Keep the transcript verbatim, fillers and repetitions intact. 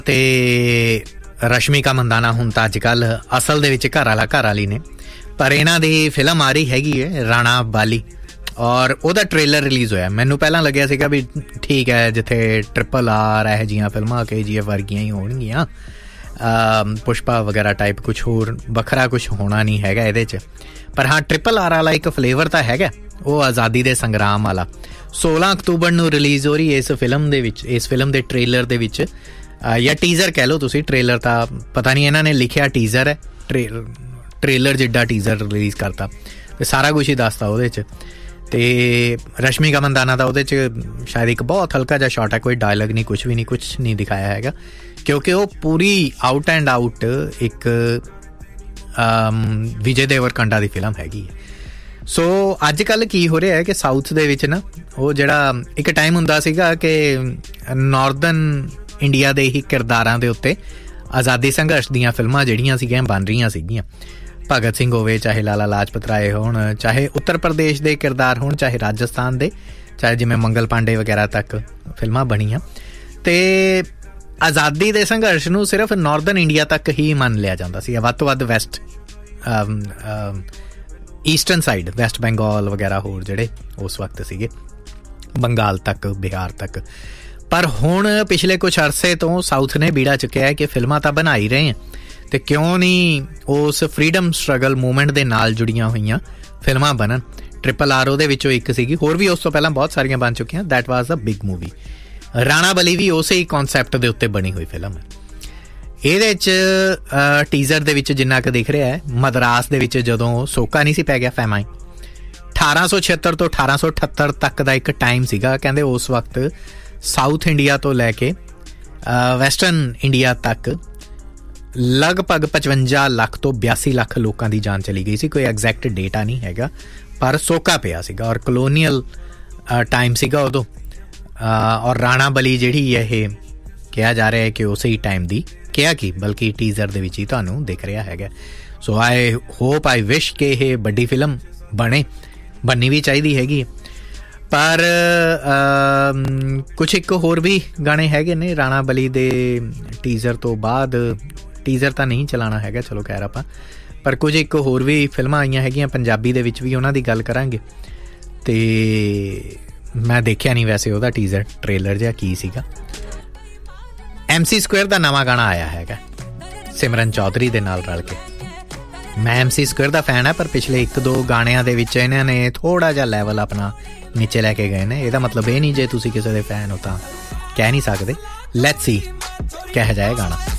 ਤੇ ਰਸ਼ਮਿਕਾ ਮੰਦਾਨਾ ਹੁਣ ਤਾਂ ਅੱਜ ਕੱਲ੍ਹ ਅਸਲ ਦੇ ਵਿੱਚ ਘਰ ਵਾਲਾ ਘਰ ਵਾਲੀ ਨੇ, ਪਰ ਇਹਨਾਂ ਦੀ ਫਿਲਮ ਆ ਰਹੀ ਹੈਗੀ ਹੈ ਰਾਣਾ ਬਾਲੀ, ਔਰ ਉਹਦਾ ਟ੍ਰੇਲਰ ਰਿਲੀਜ਼ ਹੋਇਆ। ਮੈਨੂੰ ਪਹਿਲਾਂ ਲੱਗਿਆ ਸੀਗਾ ਵੀ ਠੀਕ ਹੈ, ਜਿੱਥੇ ਟ੍ਰਿਪਲ ਆਰ ਇਹੋ ਜਿਹੀਆਂ ਫਿਲਮਾਂ ਕੇ ਜੀ ਐਫ ਵਰਗੀਆਂ ਹੀ ਹੋਣਗੀਆਂ, ਪੁਸ਼ਪਾ ਵਗੈਰਾ ਟਾਈਪ, ਕੁਛ ਹੋਰ ਵੱਖਰਾ ਕੁਛ ਹੋਣਾ ਨਹੀਂ ਹੈਗਾ ਇਹਦੇ 'ਚ। ਪਰ ਹਾਂ, ਟ੍ਰਿਪਲ ਆਰ ਵਾਲਾ ਇੱਕ ਫਲੇਵਰ ਤਾਂ ਹੈਗਾ, ਉਹ ਆਜ਼ਾਦੀ ਦੇ ਸੰਗਰਾਮ ਵਾਲਾ। ਸੋਲਾਂ ਅਕਤੂਬਰ ਨੂੰ ਰਿਲੀਜ਼ ਹੋ ਰਹੀ ਇਸ ਫਿਲਮ ਦੇ ਵਿੱਚ, ਇਸ ਫਿਲਮ ਦੇ ਟ੍ਰੇਲਰ ਦੇ ਵਿੱਚ, ਜਾਂ ਟੀਜ਼ਰ ਕਹਿ ਲਓ ਤੁਸੀਂ, ਟ੍ਰੇਲਰ ਤਾਂ ਪਤਾ ਨਹੀਂ ਇਹਨਾਂ ਨੇ ਲਿਖਿਆ ਟੀਜ਼ਰ ਹੈ, ਟ੍ਰੇ ਟ੍ਰੇਲਰ ਜਿੱਡਾ ਟੀਜ਼ਰ ਰਿਲੀਜ਼ ਕਰਤਾ ਅਤੇ ਸਾਰਾ ਕੁਛ ਹੀ ਦੱਸਤਾ ਉਹਦੇ 'ਚ। ਅਤੇ ਰਸ਼ਮਿਕਾ ਮੰਦਾਨਾ ਦਾ ਉਹਦੇ 'ਚ ਸ਼ਾਇਦ ਇੱਕ ਬਹੁਤ ਹਲਕਾ ਜਿਹਾ ਸ਼ਾਟ ਹੈ, ਕੋਈ ਡਾਇਲੌਗ ਨਹੀਂ, ਕੁਛ ਵੀ ਨਹੀਂ, ਕੁਛ ਨਹੀਂ ਦਿਖਾਇਆ ਹੈਗਾ, ਕਿਉਂਕਿ ਉਹ ਪੂਰੀ ਆਊਟ ਐਂਡ ਆਊਟ ਇੱਕ ਵਿਜੇ ਦੇਵਰਕੋਂਡਾ ਦੀ ਫਿਲਮ ਹੈਗੀ ਹੈ। ਸੋ ਅੱਜ ਕੱਲ੍ਹ ਕੀ ਹੋ ਰਿਹਾ ਹੈ ਕਿ ਸਾਊਥ ਦੇ ਵਿੱਚ ਨਾ, ਉਹ ਜਿਹੜਾ ਇੱਕ ਟਾਈਮ ਹੁੰਦਾ ਸੀਗਾ ਕਿ ਨੌਰਦਰਨ ਇੰਡੀਆ ਦੇ ਹੀ ਕਿਰਦਾਰਾਂ ਦੇ ਉੱਤੇ ਆਜ਼ਾਦੀ ਸੰਘਰਸ਼ ਦੀਆਂ ਫਿਲਮਾਂ ਜਿਹੜੀਆਂ ਸੀਗੀਆਂ ਬਣ ਰਹੀਆਂ ਸੀਗੀਆਂ। ਭਗਤ ਸਿੰਘ ਹੋਵੇ, ਚਾਹੇ ਲਾਲਾ ਲਾਜਪਤ ਰਾਏ ਹੋਣ, ਚਾਹੇ ਉੱਤਰ ਪ੍ਰਦੇਸ਼ ਦੇ ਕਿਰਦਾਰ ਹੋਣ, ਚਾਹੇ ਰਾਜਸਥਾਨ ਦੇ, ਚਾਹੇ ਜਿਵੇਂ ਮੰਗਲ ਪਾਂਡੇ ਵਗੈਰਾ ਤੱਕ ਫਿਲਮਾਂ ਬਣੀਆਂ। ਅਤੇ ਆਜ਼ਾਦੀ ਦੇ ਸੰਘਰਸ਼ ਨੂੰ ਸਿਰਫ ਨੌਰਦਰਨ ਇੰਡੀਆ ਤੱਕ ਹੀ ਮੰਨ ਲਿਆ ਜਾਂਦਾ ਸੀ, ਵੱਧ ਤੋਂ ਵੱਧ West eastern side, West Bengal ਵਗੈਰਾ ਹੋਰ ਜਿਹੜੇ ਉਸ ਵਕਤ ਸੀਗੇ, ਬੰਗਾਲ ਤੱਕ, ਬਿਹਾਰ ਤੱਕ। ਪਰ ਹੁਣ ਪਿਛਲੇ ਕੁਛ ਅਰਸੇ ਤੋਂ ਸਾਊਥ ਨੇ ਬੀੜਾ ਚੁੱਕਿਆ ਹੈ ਕਿ ਫਿਲਮਾਂ ਤਾਂ ਬਣਾ ਹੀ ਰਹੇ ਆ, ਅਤੇ ਕਿਉਂ ਨਹੀਂ ਉਸ ਫਰੀਡਮ ਸਟਰਗਲ ਮੂਵਮੈਂਟ ਦੇ ਨਾਲ ਜੁੜੀਆਂ ਹੋਈਆਂ ਫਿਲਮਾਂ ਬਣਨ। ਟ੍ਰਿਪਲ ਆਰ ਉਹਦੇ ਵਿੱਚੋਂ ਇੱਕ ਸੀਗੀ, ਹੋਰ ਵੀ ਉਸ ਤੋਂ ਪਹਿਲਾਂ ਬਹੁਤ ਸਾਰੀਆਂ ਬਣ ਚੁੱਕੀਆਂ। That was a big movie. Rana ਬਲੀ ਵੀ ਉਸੇ ਹੀ ਕੌਨਸੈਪਟ ਦੇ ਉੱਤੇ ਬਣੀ ਹੋਈ ਫਿਲਮ ਹੈ। ਇਹਦੇ 'ਚ ਟੀਜ਼ਰ ਦੇ ਵਿੱਚ ਜਿੰਨਾ ਕੁ ਦਿਖ ਰਿਹਾ ਹੈ, ਮਦਰਾਸ ਦੇ ਵਿੱਚ ਜਦੋਂ ਸੋਕਾ ਨਹੀਂ ਸੀ ਪੈ ਗਿਆ, ਫੈਮਾਈਨ, ਅਠਾਰਾਂ ਸੌ ਛਿਹੱਤਰ ਤੋਂ ਅਠਾਰਾਂ ਸੌ ਅਠੱਤਰ ਤੱਕ ਦਾ ਇੱਕ ਟਾਈਮ ਸੀਗਾ। ਕਹਿੰਦੇ ਉਸ ਵਕਤ ਸਾਊਥ ਇੰਡੀਆ ਤੋਂ ਲੈ ਕੇ ਵੈਸਟਰਨ ਇੰਡੀਆ ਤੱਕ ਲਗਭਗ ਪਚਵੰਜਾ ਲੱਖ ਤੋਂ ਬਿਆਸੀ ਲੱਖ ਲੋਕਾਂ ਦੀ ਜਾਨ ਚਲੀ ਗਈ ਸੀ। ਕੋਈ ਐਗਜ਼ੈਕਟ ਡੇਟਾ ਨਹੀਂ ਹੈਗਾ, ਪਰ ਸੋਕਾ ਪਿਆ ਸੀਗਾ, ਔਰ ਕਲੋਨੀਅਲ ਟਾਈਮ ਸੀਗਾ ਉਦੋਂ। ਔਰ ਰਾਣਾ ਬਲੀ ਜਿਹੜੀ ਹੈ, ਇਹ ਕਿਹਾ ਜਾ ਰਿਹਾ ਹੈ ਕਿ ਉਸੇ ਹੀ ਟਾਈਮ ਦੀ, ਕਿਹਾ ਕੀ ਬਲਕਿ ਟੀਜ਼ਰ ਦੇ ਵਿੱਚ ਹੀ ਤੁਹਾਨੂੰ ਦਿਖ ਰਿਹਾ ਹੈਗਾ। ਸੋ ਆਈ ਹੋਪ, ਆਈ ਵਿਸ਼ ਕਿ ਇਹ ਵੱਡੀ ਫਿਲਮ ਬਣੇ, ਬਣਨੀ ਵੀ ਚਾਹੀਦੀ ਹੈਗੀ। ਪਰ ਕੁਛ ਇੱਕ ਹੋਰ ਵੀ ਗਾਣੇ ਹੈਗੇ ਨੇ ਰਾਣਾ ਬਲੀ ਦੇ ਟੀਜ਼ਰ ਤੋਂ ਬਾਅਦ। ਟੀਜ਼ਰ ਤਾਂ ਨਹੀਂ ਚਲਾਉਣਾ ਹੈਗਾ, ਚਲੋ ਖੈਰ ਆਪਾਂ, ਪਰ ਕੁਝ ਇੱਕ ਹੋਰ ਵੀ ਫਿਲਮਾਂ ਆਈਆਂ ਹੈਗੀਆਂ ਪੰਜਾਬੀ ਦੇ ਵਿੱਚ ਵੀ, ਉਹਨਾਂ ਦੀ ਗੱਲ ਕਰਾਂਗੇ। ਅਤੇ ਮੈਂ ਦੇਖਿਆ ਨਹੀਂ ਵੈਸੇ ਉਹਦਾ ਟੀਜ਼ਰ, ਟ੍ਰੇਲਰ ਜਿਹਾ ਕੀ ਸੀਗਾ। ਐਮ ਸੀ ਸਕੁਏਅਰ ਦਾ ਨਵਾਂ ਗਾਣਾ ਆਇਆ ਹੈਗਾ ਸਿਮਰਨ ਚੌਧਰੀ ਦੇ ਨਾਲ ਰਲ ਕੇ। ਮੈਂ ਐਮ ਸੀ ਸਕੁਏਅਰ ਦਾ ਫੈਨ ਹੈ, ਪਰ ਪਿਛਲੇ ਇੱਕ ਦੋ ਗਾਣਿਆਂ ਦੇ ਵਿੱਚ ਇਹਨਾਂ ਨੇ ਥੋੜ੍ਹਾ ਜਿਹਾ ਲੈਵਲ ਆਪਣਾ ਨੀਚੇ ਲੈ ਕੇ ਗਏ ਨੇ। ਇਹਦਾ ਮਤਲਬ ਇਹ ਨਹੀਂ ਜੇ ਤੁਸੀਂ ਕਿਸੇ ਦੇ ਫੈਨ ਹੋ ਤਾਂ ਕਹਿ ਨਹੀਂ ਸਕਦੇ। ਲੈਟਸ ਸੀ ਕਿਹੋ ਜਿਹਾ ਇਹ ਗਾਣਾ।